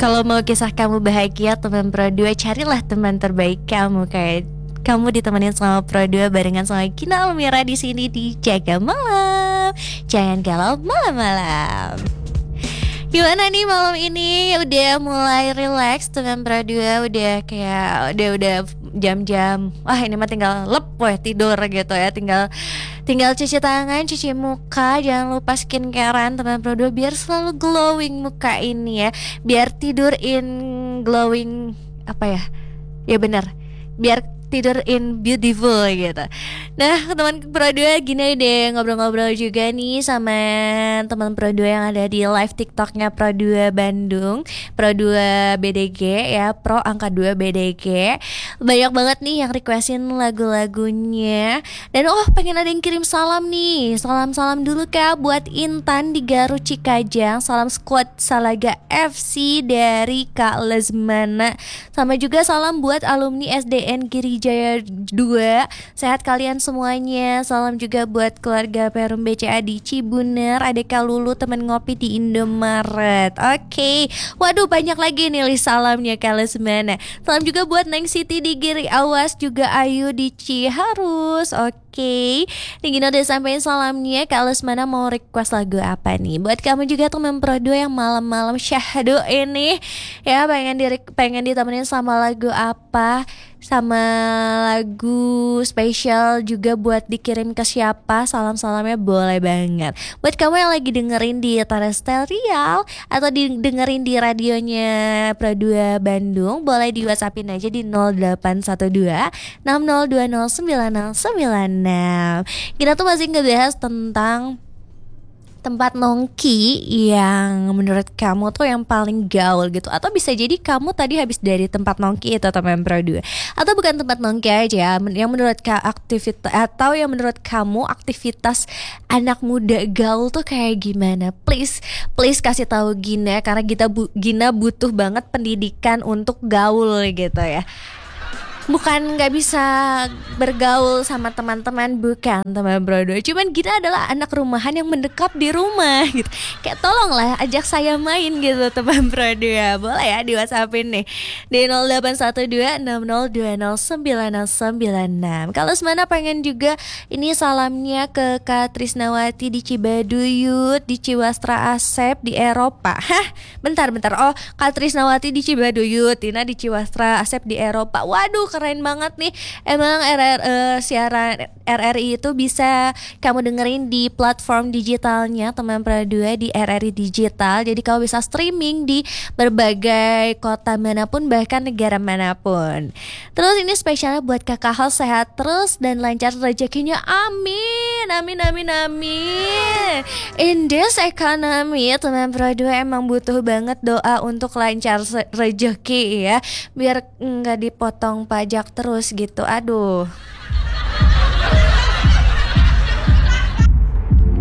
Kalau mau kisah kamu bahagia teman Pro 2, carilah teman terbaik kamu. Kayak kamu ditemenin sama Pro 2 barengan sama Gina Almira di sini di Jaga Malam. Jangan galau malam-malam. Gimana nih malam ini? Udah mulai relax teman Pro 2, udah kayak udah jam-jam. Wah, ini mah tinggal tidur gitu ya. Tinggal cuci tangan, cuci muka, jangan lupa skincarean teman Pro 2 biar selalu glowing muka ini ya. Biar tidur in glowing apa ya? Ya benar. Biar tidur in beautiful gitu. Nah teman Pro 2 gini deh, ngobrol-ngobrol juga nih sama teman Pro 2 yang ada di live TikToknya Pro 2 Bandung, Pro 2 BDG ya, Pro angka 2 BDG. Banyak banget nih yang requestin lagu-lagunya. Dan pengen ada yang kirim salam nih. Salam-salam dulu Kak buat Intan di Garut Cikajang. Salam squad Salaga FC dari Kak Lesmana. Sama juga salam buat alumni SDN Girijaya 2. Sehat kalian semuanya. Salam juga buat keluarga Perum BCA di Cibuner. Ada Kak Lulu temen ngopi di Indomaret. Oke. Waduh banyak lagi nih list salamnya Kak Lesmana. Salam juga buat Neng Siti di Giri Awas, juga Ayu di Ciharus. Oke. Nih Gina udah sampein salamnya. Kak Lesmana mau request lagu apa nih? Buat kamu juga teman Pro 2 yang malam-malam syahdu ini ya, pengen ditemenin sama lagu apa? Sama lagu spesial juga buat dikirim ke siapa, salam-salamnya boleh banget. Buat kamu yang lagi dengerin di Terestrial atau dengerin di radionya Pro 2 Bandung, boleh di WhatsAppin aja di 0812 6020 9096. Kita tuh masih ngebahas tentang tempat nongki yang menurut kamu tuh yang paling gaul gitu. Atau bisa jadi kamu tadi habis dari tempat nongki itu teman Pro 2. Atau bukan tempat nongki aja, yang menurut yang menurut kamu aktivitas anak muda gaul tuh kayak gimana? Please kasih tahu Gina, karena Gina butuh banget pendidikan untuk gaul gitu ya. Bukan gak bisa bergaul sama teman-teman, bukan teman Pro 2. Cuman kita adalah anak rumahan yang mendekap di rumah gitu. Kayak tolonglah ajak saya main gitu teman Pro 2. Boleh ya di WhatsAppin nih di 081260209096. Kalau semana pengen juga ini salamnya ke Kak Trisnawati di Cibaduyut, di Ciwastra Asep di Eropa. Bentar. Kak Trisnawati di Cibaduyut, Tina di Ciwastra Asep di Eropa. Waduh, keren banget nih. Emang siaran RRI itu bisa kamu dengerin di platform digitalnya teman Pro 2 di RRI Digital. Jadi kamu bisa streaming di berbagai kota manapun, bahkan negara manapun. Terus ini spesialnya buat Kakak Hal, sehat terus dan lancar rezekinya. Amin. In this economy teman Pro 2 emang butuh banget doa untuk lancar rezeki ya, biar nggak dipotong pajak terus gitu. Aduh.